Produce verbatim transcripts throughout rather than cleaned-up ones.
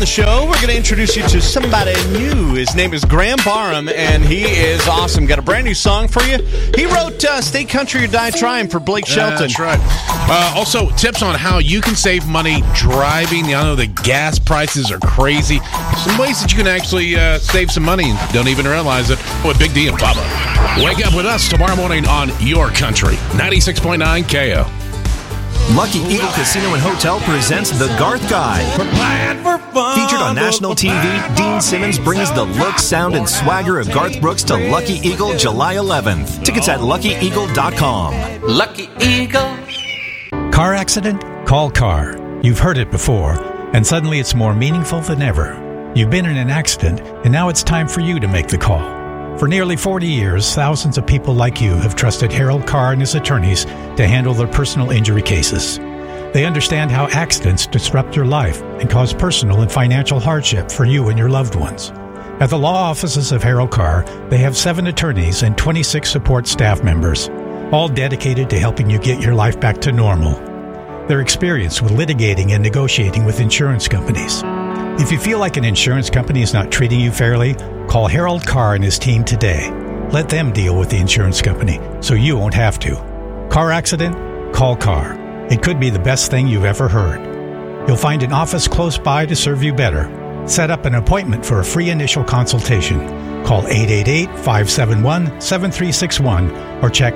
the show, we're going to introduce you to somebody new. His name is Graham Barham, and he is awesome. Got a brand new song for you. He wrote uh, Stay Country or Die Trying for Blake Shelton. Uh, that's right. Uh, also, tips on how you can save money driving. I know the gas prices are crazy. Some ways that you can actually uh, save some money and don't even realize it. With Big D and Bubba. Wake up with us tomorrow morning on Your Country, ninety-six point nine K O. Lucky Eagle Casino and Hotel presents The Garth Guide. Featured on national T V, Dean Simmons brings the look, sound, and swagger of Garth Brooks to Lucky Eagle July eleventh. Tickets at lucky eagle dot com. Lucky Eagle. Car accident? Call CAR. You've heard it before, and suddenly it's more meaningful than ever. You've been in an accident, and now it's time for you to make the call. For nearly forty years, thousands of people like you have trusted Harold Carr and his attorneys to handle their personal injury cases. They understand how accidents disrupt your life and cause personal and financial hardship for you and your loved ones. At the law offices of Harold Carr, they have seven attorneys and twenty-six support staff members, all dedicated to helping you get your life back to normal. They're experienced with litigating and negotiating with insurance companies. If you feel like an insurance company is not treating you fairly, call Harold Carr and his team today. Let them deal with the insurance company so you won't have to. Car accident? Call Carr. It could be the best thing you've ever heard. You'll find an office close by to serve you better. Set up an appointment for a free initial consultation. Call eight eight eight, five seven one, seven three six one or check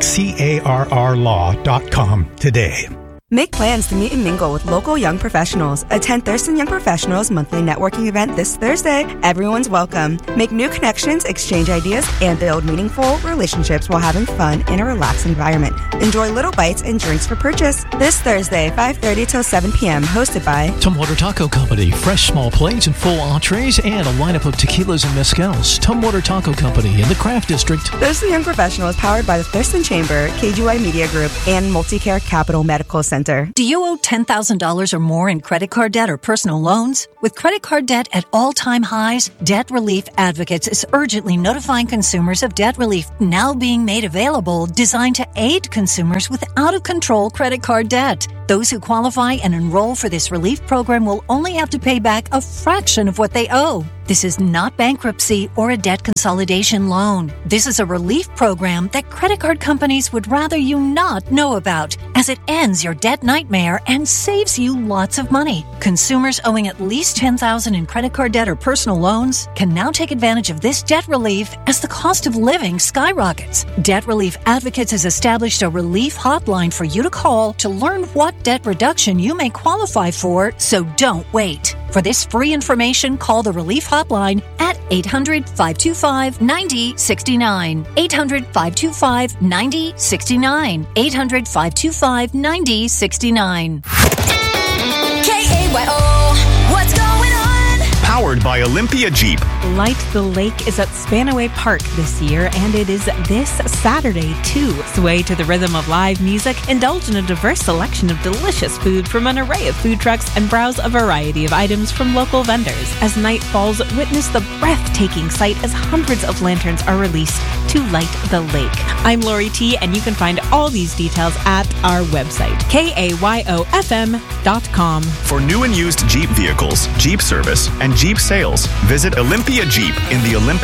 carr law dot com today. Make plans to meet and mingle with local young professionals. Attend Thurston Young Professionals monthly networking event this Thursday. Everyone's welcome. Make new connections, exchange ideas, and build meaningful relationships while having fun in a relaxed environment. Enjoy little bites and drinks for purchase. This Thursday, five thirty till seven p.m. Hosted by Tumwater Taco Company. Fresh small plates and full entrees and a lineup of tequilas and mezcals. Tumwater Taco Company in the Craft District. Thurston Young Professionals powered by the Thurston Chamber, K G Y Media Group, and Multicare Capital Medical Center. Do you owe ten thousand dollars or more in credit card debt or personal loans? With credit card debt at all-time highs, Debt Relief Advocates is urgently notifying consumers of debt relief now being made available, designed to aid consumers with out-of-control credit card debt. Those who qualify and enroll for this relief program will only have to pay back a fraction of what they owe. This is not bankruptcy or a debt consolidation loan. This is a relief program that credit card companies would rather you not know about, as it ends your debt nightmare and saves you lots of money. Consumers owing at least ten thousand dollars in credit card debt or personal loans can now take advantage of this debt relief as the cost of living skyrockets. Debt Relief Advocates has established a relief hotline for you to call to learn what debt reduction you may qualify for, so don't wait. For this free information, call the Relief Hotline at eight hundred, five two five, nine zero six nine. eight hundred, five two five, nine zero six nine. eight hundred, five two five, nine zero six nine. K A Y O, what's going on? Powered by Olympia Jeep. Light the Lake is at Spanaway Park this year, and it is this Saturday, too. Sway to the rhythm of live music, indulge in a diverse selection of delicious food from an array of food trucks, and browse a variety of items from local vendors. As night falls, witness the breathtaking sight as hundreds of lanterns are released to light the lake. I'm Lori T, and you can find all these details at our website, K A Y O F M dot com. For new and used Jeep vehicles, Jeep service, and Jeep sales, visit Olympia Jeep in the Olympia